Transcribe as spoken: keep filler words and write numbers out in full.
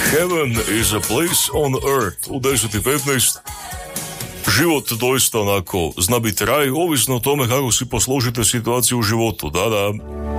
Heaven is a place on earth u deset i petnaest. Život doista onako zna biti raj, ovisno o tome kako si posložite situaciju u životu, da, da.